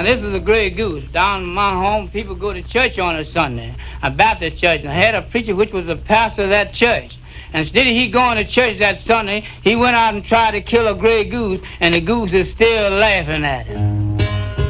this is a gray goose. Down in my home, people go to church on a Sunday, a Baptist church, and I had a preacher which was the pastor of that church. And instead of he going to church that Sunday, he went out and tried to kill a gray goose, and the goose is still laughing at him.